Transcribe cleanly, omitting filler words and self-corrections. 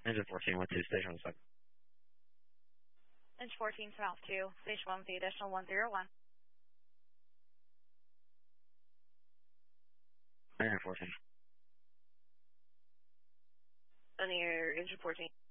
Engine 14 went to station 7. Engine 14 south 2, station 1 with the additional 101. Engine 14. On your engine 14.